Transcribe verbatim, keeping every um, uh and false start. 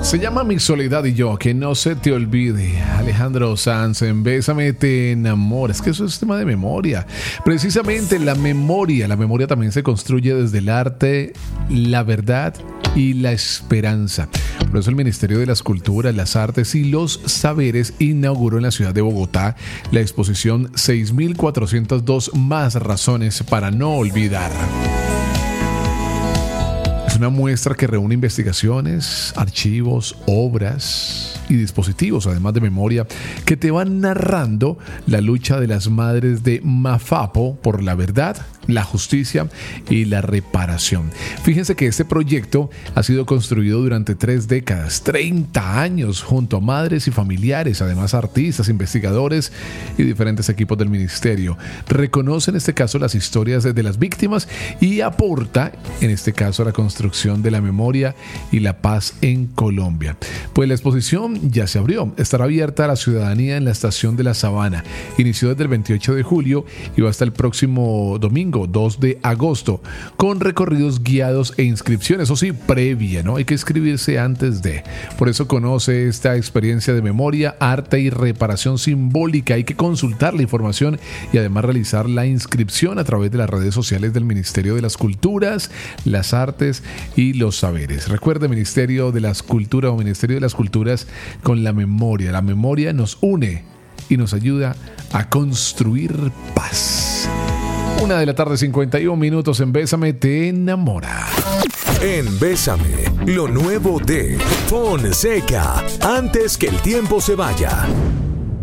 Se llama Mi Soledad y Yo, que no se te olvide. Alejandro Sanz, en Bésame te enamora. Es que eso es tema de memoria. Precisamente la memoria, la memoria también se construye desde el arte, la verdad y la esperanza. Por eso el Ministerio de las Culturas, las Artes y los Saberes inauguró en la ciudad de Bogotá la exposición seis mil cuatrocientas dos más razones para no olvidar. Es una muestra que reúne investigaciones, archivos, obras y dispositivos, además de memoria, que te van narrando la lucha de las madres de Mafapo por la verdad, la justicia y la reparación. Fíjense que este proyecto ha sido construido durante tres décadas, treinta años, junto a madres y familiares, además artistas, investigadores y diferentes equipos del ministerio. Reconoce en este caso las historias de las víctimas y aporta en este caso a la construcción de la memoria y la paz en Colombia. Pues la exposición ya se abrió, estará abierta a la ciudadanía en la estación de La Sabana. Inició desde el veintiocho de julio y va hasta el próximo domingo dos de agosto, con recorridos guiados e inscripción, eso sí, previa, ¿no? Hay que inscribirse antes de. Por eso conoce esta experiencia de memoria, arte y reparación simbólica. Hay que consultar la información y además realizar la inscripción a través de las redes sociales del Ministerio de las Culturas, las Artes y los Saberes. Recuerde, Ministerio de las Culturas o Ministerio de las Culturas con la memoria. La memoria nos une y nos ayuda a construir paz. Una de la tarde, cincuenta y un minutos en Bésame te enamora. En Bésame, lo nuevo de Fonseca, antes que el tiempo se vaya.